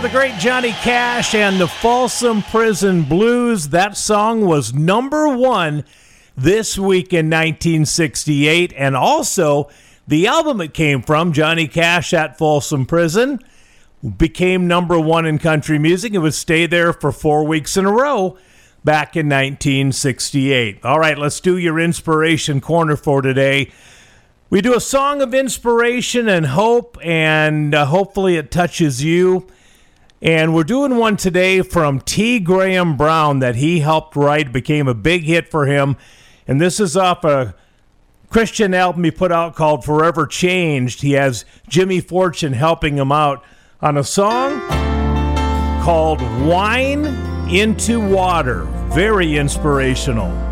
the great Johnny Cash and the Folsom Prison Blues. That song was number one this week in 1968, and also the album it came from, Johnny Cash at Folsom Prison, became number one in country music. It would stay there for 4 weeks in a row back in 1968. All right, let's do your Inspiration Corner for today. We do a song of inspiration and hope, and hopefully it touches you. And we're doing one today from T. Graham Brown that he helped write, became a big hit for him. And this is off a Christian album he put out called Forever Changed. He has Jimmy Fortune helping him out on a song called Wine into Water. Very inspirational.